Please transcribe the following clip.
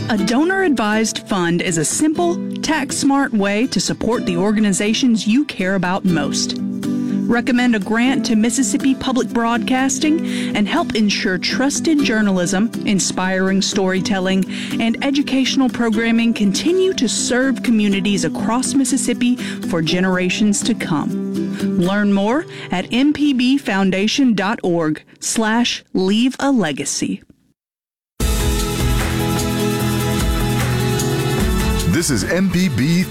A donor-advised fund is a simple, tax-smart way to support the organizations you care about most. Recommend a grant to Mississippi Public Broadcasting and help ensure trusted journalism, inspiring storytelling, and educational programming continue to serve communities across Mississippi for generations to come. Learn more at mpbfoundation.org/leave-a-legacy. This is MPB